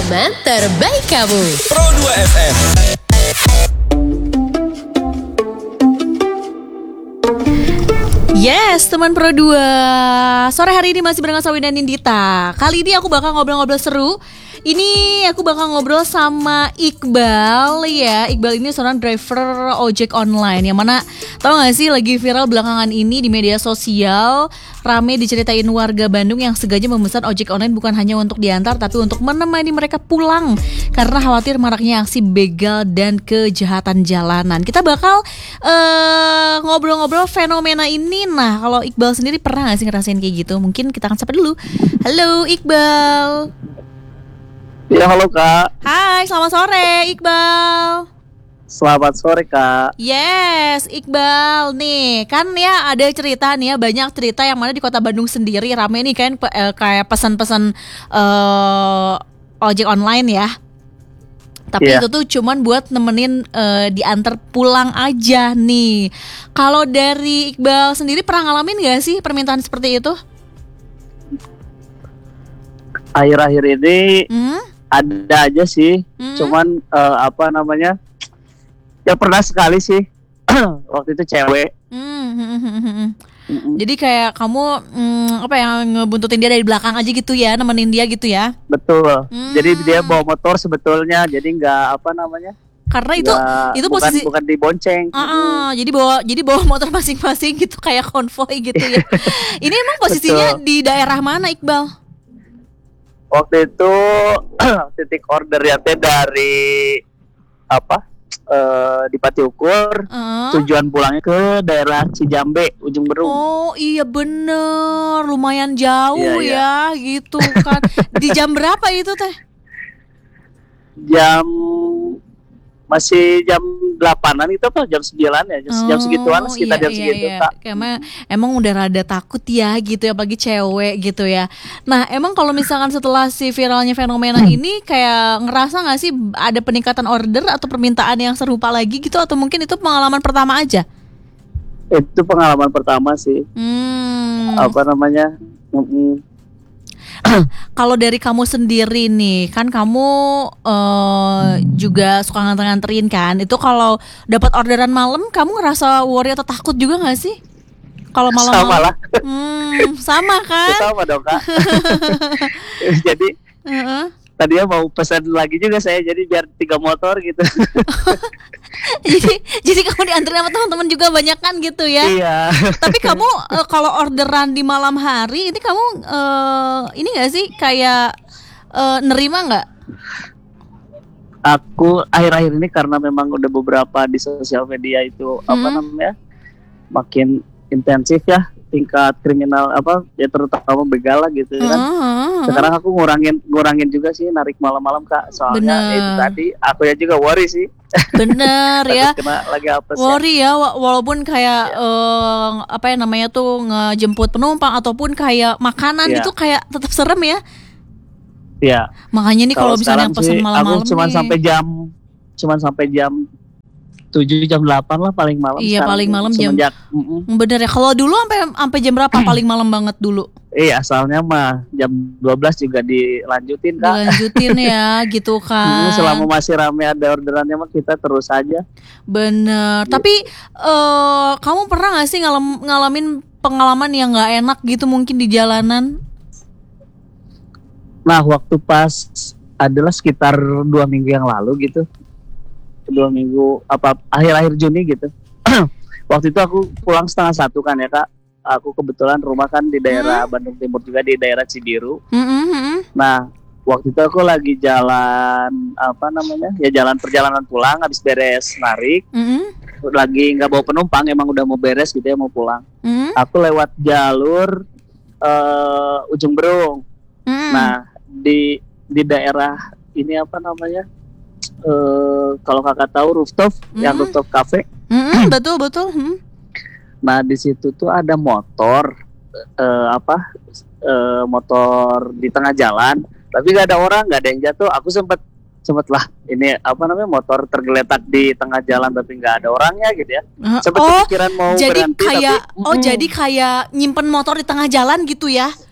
teman terbaik kamu. Pro 2 FM. Yes, teman Pro 2. Sore hari ini masih barengan Sawi dan Nindita. Kali ini aku bakal ngobrol-ngobrol seru. Ini aku bakal ngobrol sama Iqbal ya. Iqbal ini seorang driver ojek online. Yang mana tau gak sih lagi viral belakangan ini di media sosial. Rame diceritain warga Bandung yang sengaja memesan ojek online bukan hanya untuk diantar, tapi untuk menemani mereka pulang karena khawatir maraknya aksi begal dan kejahatan jalanan. Kita bakal ngobrol-ngobrol fenomena ini. Nah, kalau Iqbal sendiri pernah gak sih ngerasain kayak gitu? Mungkin kita akan sapa dulu. Halo Iqbal. Ya, halo Kak. Hai, selamat sore Iqbal. Selamat sore Kak. Yes, Iqbal nih kan ya ada cerita nih ya, banyak cerita yang mana di kota Bandung sendiri rame nih kan kayak pesan-pesan ojek online ya. Tapi itu tuh cuman buat nemenin diantar pulang aja nih. Kalau dari Iqbal sendiri pernah ngalamin gak sih permintaan seperti itu? Akhir-akhir ini ada aja sih. Cuman ya pernah sekali sih. Waktu itu cewek. Jadi kayak kamu ngebuntutin dia dari belakang aja gitu ya, nemenin dia gitu ya. Betul. Jadi dia bawa motor sebetulnya. Jadi nggak karena itu posisi bukan dibonceng. Jadi bawa motor masing-masing gitu kayak konvoy gitu ya. Ini emang posisinya di daerah mana Iqbal? Waktu itu titik ordernya dari di Pati Ukur, tujuan pulangnya ke daerah Cijambe, Ujung Berung. Oh iya bener, lumayan jauh ya gitu kan. Di jam berapa itu teh? Masih jam 8-an itu apa jam 9 ya, jam segituan sekitar jam segitu Kak. Emang udah rada takut ya gitu ya, apalagi cewek gitu ya. Nah emang kalau misalkan setelah si viralnya fenomena ini kayak ngerasa gak sih ada peningkatan order atau permintaan yang serupa lagi gitu, atau mungkin itu pengalaman pertama aja? Itu pengalaman pertama sih. Kalau dari kamu sendiri nih, kan kamu juga suka nganter-nganterin kan. Itu kalau dapat orderan malam, kamu ngerasa worry atau takut juga gak sih? Kalau malam sama lah. Sama kan? Sama dong Kak. Jadi tadinya mau pesan lagi juga saya, jadi biar 3 motor gitu. jadi kamu dianterin sama teman-teman juga banyak kan gitu ya? Iya. Tapi kamu kalau orderan di malam hari ini kamu ini nggak sih kayak nerima nggak? Aku akhir-akhir ini karena memang udah beberapa di sosial media itu makin intensif ya tingkat kriminal terutama begal lah gitu kan. Sekarang aku ngurangin juga sih narik malam-malam Kak. Soalnya itu tadi aku ya juga worry sih. Bener ya. Lagi apa sih? Worry ya, walaupun kayak ngejemput penumpang ataupun kayak makanan itu kayak tetap serem ya. Iya. Makanya nih kalau misalnya pesan malam-malam aku cuman sampai jam 7 jam 8 lah paling malam. Iya, paling malam jam. Bener ya. Kalau dulu sampai jam berapa paling malam banget dulu? Iya, asalnya mah jam 12 juga dilanjutin Kak. Dilanjutin ya gitu kan. Selama masih rame ada orderannya mah kita terus aja. Bener. Tapi kamu pernah gak sih ngalamin pengalaman yang gak enak gitu mungkin di jalanan? Nah, waktu pas adalah sekitar 2 minggu yang lalu gitu. 2 minggu akhir-akhir Juni gitu. Waktu itu aku pulang 12:30 kan ya Kak. Aku kebetulan rumah kan di daerah Bandung Timur juga, di daerah Cibiru. Nah, waktu itu aku lagi jalan jalan perjalanan pulang habis beres narik. Lagi nggak bawa penumpang, emang udah mau beres gitu ya, mau pulang. Aku lewat jalur Ujung Berung. Nah, di daerah ini kalau Kakak tahu rooftop, yang rooftop cafe. Betul. Nah di situ tuh ada motor, motor di tengah jalan, tapi nggak ada orang, nggak ada yang jatuh. Aku sempat lah ini motor tergeletak di tengah jalan tapi nggak ada orangnya gitu ya. Sempat kepikiran mau jadi berhenti kayak tapi jadi kayak nyimpen motor di tengah jalan gitu ya?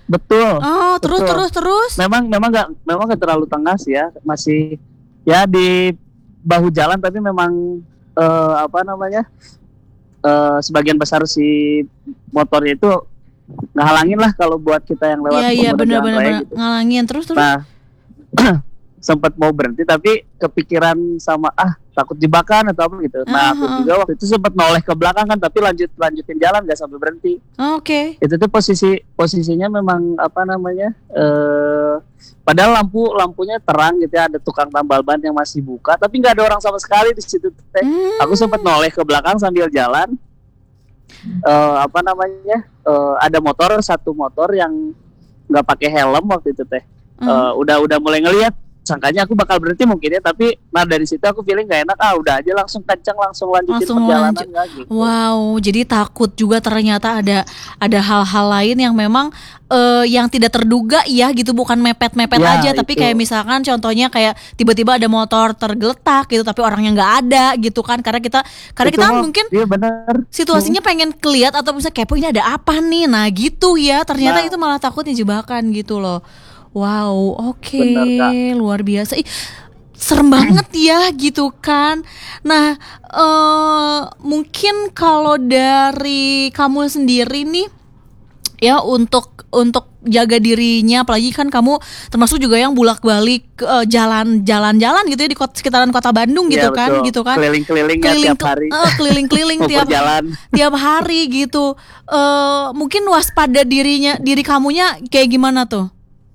betul. Oh, terus Betul. terus. Memang nggak terlalu tengah sih ya, masih ya di bahu jalan, tapi memang apa namanya, sebagian besar si motornya itu ngehalangin lah kalau buat kita yang lewat Iya pengguna jalan raya benar-benar gitu. ngalangin terus. Nah, sempat mau berhenti tapi kepikiran sama takut jebakan atau apa gitu. Nah, aku juga waktu itu sempat noleh ke belakang kan, tapi lanjutin jalan nggak sampai berhenti. Oke. Itu tuh posisinya memang apa namanya, padahal lampunya terang gitu ya, ada tukang tambal ban yang masih buka, tapi nggak ada orang sama sekali di situ teh. Aku sempat noleh ke belakang sambil jalan. Apa namanya, ada satu motor yang nggak pakai helm waktu itu teh. Udah mulai ngelihat, sangkanya aku bakal berhenti mungkin ya, tapi dari situ aku feeling nggak enak, udah aja langsung kencang, langsung lanjutin perjalanan gitu. Wow, jadi takut juga ternyata ada hal-hal lain yang memang yang tidak terduga ya gitu, bukan mepet-mepet Ya, aja, tapi itu. kayak misalkan contohnya kayak tiba-tiba ada motor tergeletak gitu, tapi orangnya nggak ada gitu kan, karena kita mungkin Iya benar. situasinya pengen kelihat atau bisa kepo ini ada apa nih, nah gitu ya, ternyata Nah. itu malah takutnya jebakan gitu loh. Wow, oke, Bener, Kak. luar biasa. Ih, serem banget ya gitu kan. Nah, mungkin kalau dari kamu sendiri nih, ya untuk jaga dirinya, apalagi kan kamu termasuk juga yang bolak-balik jalan-jalan gitu ya di sekitaran kota Bandung gitu Iya, kan, betul. gitu kan. Keliling-keliling ya tiap hari. Keliling-keliling Mau berjalan. tiap hari gitu. Mungkin waspada diri kamunya kayak gimana tuh?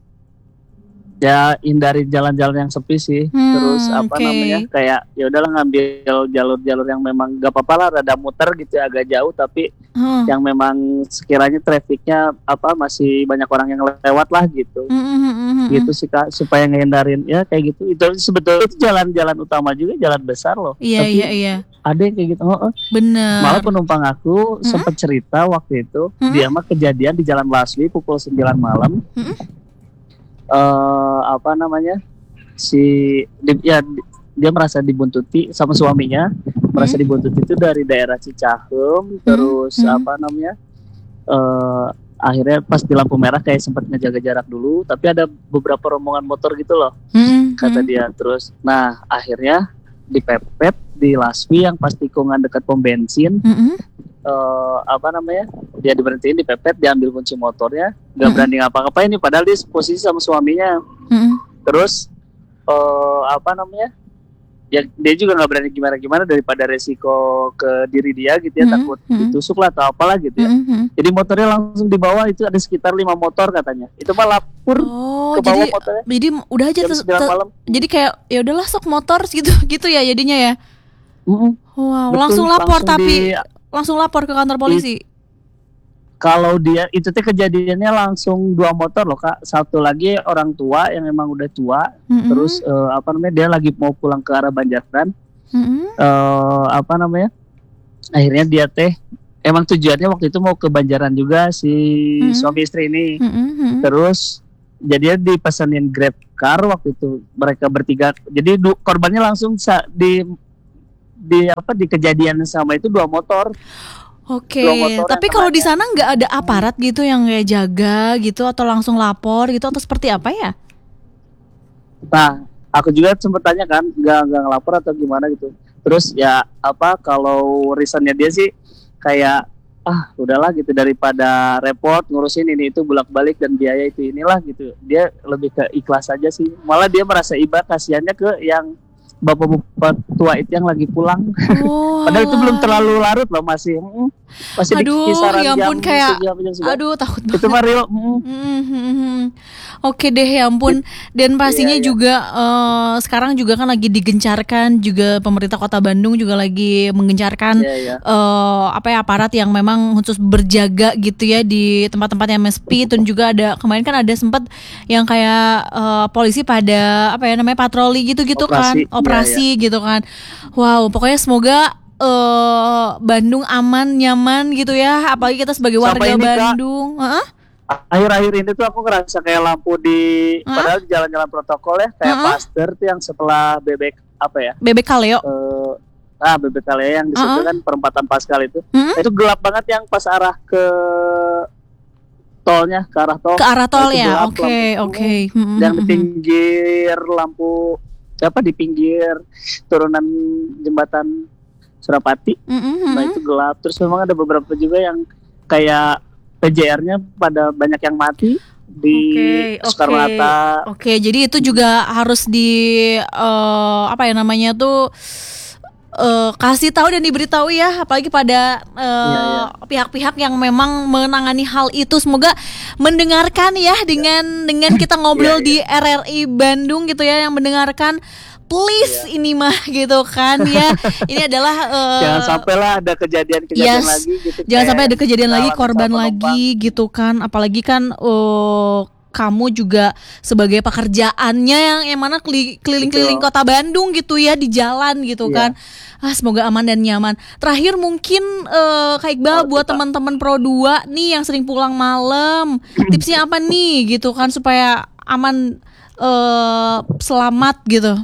Ya hindari jalan-jalan yang sepi sih. Terus apa Oke. namanya, kayak ya udahlah ngambil jalur-jalur yang memang gak apa-apa lah, rada muter gitu ya, agak jauh, tapi yang memang sekiranya trafiknya masih banyak orang yang lewat lah gitu. Gitu sih Kak, supaya ngehindarin ya kayak gitu. Itu sebetulnya itu jalan-jalan utama juga, jalan besar loh. Iya, Tapi iya. ada yang kayak gitu. Bener. Malah penumpang aku sempat cerita waktu itu, dia mah kejadian di Jalan Laswi pukul 9 malam. Apa namanya, dia merasa dibuntuti sama suaminya, merasa dibuntuti itu dari daerah Cicahem, terus apa namanya, akhirnya pas di lampu merah kayak sempat ngejaga jarak dulu, tapi ada beberapa rombongan motor gitu loh, kata dia. Terus nah akhirnya dipepet di Laswi yang pas tikungan dekat pom bensin. Apa namanya, dia diberhentiin, dipepet, diambil kunci motornya, nggak berani ngapa-ngapain nih, padahal dia posisi sama suaminya. Terus apa namanya, ya dia juga nggak berani gimana daripada resiko ke diri dia gitu ya, takut ditusuk lah atau apalah gitu ya. Jadi motornya langsung dibawa, itu ada sekitar 5 motor katanya, itu mah lapur ke bawah motornya. Jadi udah aja Jam 9 malam. jadi kayak ya udahlah sok motor gitu ya jadinya ya. Wow, Betul, langsung lapor tapi di- langsung lapor ke kantor polisi. Kalau dia itu tuh kejadiannya langsung 2 motor loh Kak. Satu lagi orang tua yang emang udah tua. Terus apa namanya, dia lagi mau pulang ke arah Banjaran. Apa namanya, akhirnya dia emang tujuannya waktu itu mau ke Banjaran juga si suami istri ini. Terus jadinya dipesanin Grab car waktu itu, mereka bertiga. Jadi korbannya langsung di kejadian sama itu 2 motor. Oke, Dua motor tapi yang kalau di namanya- sana nggak ada aparat gitu yang kayak jaga gitu atau langsung lapor gitu atau seperti apa ya? Nah, aku juga sempat tanya kan, nggak ngelapor atau gimana gitu. Terus ya kalau reasonnya dia sih kayak udahlah gitu, daripada repot ngurusin ini itu bolak-balik dan biaya itu inilah gitu. Dia lebih ke ikhlas aja sih. Malah dia merasa iba, kasihannya ke yang bapak-bapak tua itu yang lagi pulang. Padahal itu belum terlalu larut loh, masih di kisaran ya ampun, jam kayak jam 9. aduh takut banget. Itu mah real. Oke deh, ya ampun. Dan pastinya juga sekarang juga kan lagi digencarkan juga, pemerintah Kota Bandung juga lagi menggencarkan aparat yang memang khusus berjaga gitu ya di tempat-tempat yang sepi. Dan juga ada kemarin kan ada sempat yang kayak polisi pada patroli gitu-gitu operasi gitu kan. Wow, pokoknya semoga Bandung aman, nyaman gitu ya, apalagi kita sebagai warga Bandung. Akhir-akhir ini tuh aku ngerasa kayak lampu padahal di jalan-jalan protokol ya, kayak Pasteur tuh yang setelah Bebek Kaleo. Bebek Kaleo yang di situ kan perempatan Pascal itu. Itu gelap banget yang pas arah ke tolnya ke arah tol. Ke arah tol Itu ya. gelap, Oke. yang di pinggir lampu di pinggir turunan jembatan Surapati. Nah itu gelap. Terus memang ada beberapa juga yang kayak PJR-nya pada banyak yang mati di Soekarno-Hatta. Oke, jadi itu juga harus di apa ya namanya tuh kasih tahu dan diberitahu ya, apalagi pada pihak-pihak yang memang menangani hal itu. Semoga mendengarkan ya dengan kita ngobrol di RRI Bandung gitu ya, yang mendengarkan. Please ini mah gitu kan ya. Ini adalah jangan sampailah ada kejadian lagi gitu. Jangan sampai ada kejadian lagi, korban lagi gitu kan. Apalagi kan kamu juga sebagai pekerjaannya yang mana keliling-keliling kota Bandung gitu ya, di jalan gitu kan. Semoga aman dan nyaman. Terakhir mungkin Kak Iqbal buat teman-teman Pro 2 nih yang sering pulang malam, tipsnya apa nih gitu kan supaya aman, selamat gitu.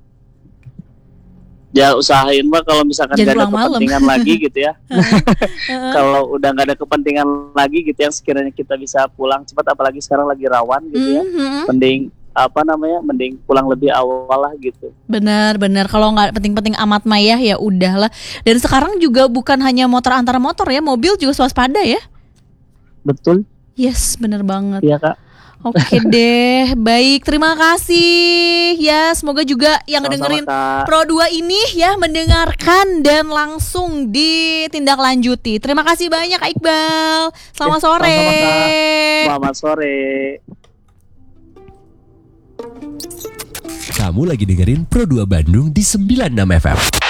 Ya usahain mah kalau misalkan gak ada kepentingan lagi gitu ya. Kalau udah gak ada kepentingan lagi gitu yang sekiranya kita bisa pulang cepat, apalagi sekarang lagi rawan gitu ya. Mending pulang lebih awal lah gitu. Benar. Kalau nggak penting-penting amat mah ya udahlah. Dan sekarang juga bukan hanya motor antar motor ya, mobil juga waspada ya. Betul. Yes, benar banget. Iya Kak. Oke deh, baik, terima kasih ya. Semoga juga yang dengerin Pro 2 ini ya mendengarkan dan langsung ditindaklanjuti. Terima kasih banyak Kak Iqbal. Selamat sore. Selamat sore. Kamu lagi dengerin Pro 2 Bandung di 96 FM.